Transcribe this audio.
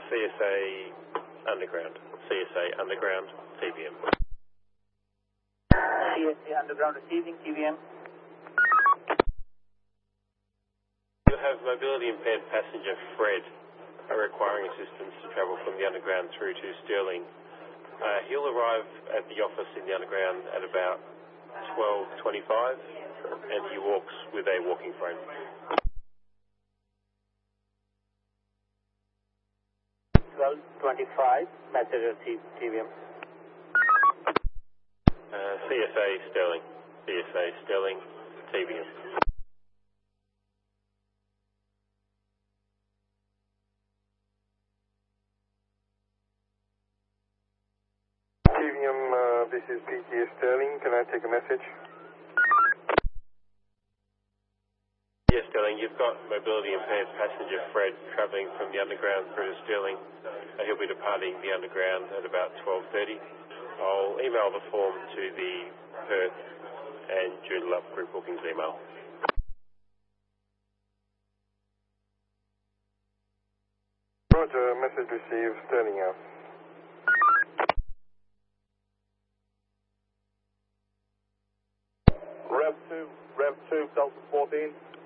CSA Underground. CSA Underground, TVM. CSA Underground receiving, TVM. You have mobility impaired passenger Fred requiring assistance to travel from the Underground through to Stirling. He'll arrive at the office in the Underground at about 12:25 and he walks with a walking frame. 12:25, message received, TVM. CSA Stirling. CSA Stirling, TVM. TVM, this is PTA Sterling. Can I take a message? Yes, Stirling, you've got mobility impaired passenger Fred travelling from the Underground through to Stirling. He'll be departing the Underground at about 12:30. I'll email the form to the Perth and Joondalup group bookings email. Roger, message received, Sterling out. Rev 2, Delta 14.